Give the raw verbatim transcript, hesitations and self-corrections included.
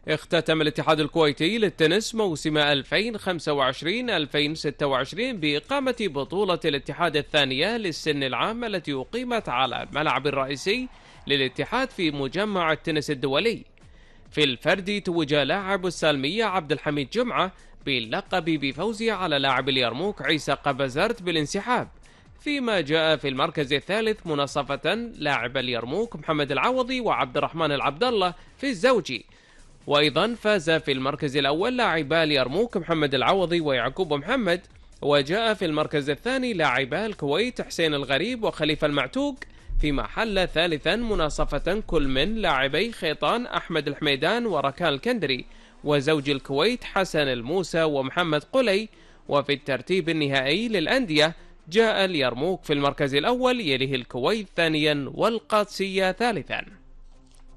اختتم الاتحاد الكويتي للتنس موسم ألفين وخمسة وعشرين ألفين وستة وعشرين بإقامة بطولة الاتحاد الثانية للسن العام التي أقيمت على الملعب الرئيسي للاتحاد في مجمع التنس الدولي. في الفردي توج لاعب السالمية عبد الحميد جمعة باللقب بفوزه على لاعب اليرموك عيسى قبزرت بالانسحاب، فيما جاء في المركز الثالث مناصفة لاعب اليرموك محمد العوضي وعبد الرحمن العبد الله في الزوجي. وأيضا فاز في المركز الأول لاعبا اليرموك محمد العوضي ويعقوب محمد، وجاء في المركز الثاني لاعبا الكويت حسين الغريب وخليفة المعتوق، فيما حل ثالثا مناصفة كل من لاعبي خيطان أحمد الحميدان وركان الكندري وزوج الكويت حسن الموسى ومحمد قلي. وفي الترتيب النهائي للأندية جاء اليرموك في المركز الأول، يليه الكويت ثانيا والقادسية ثالثا.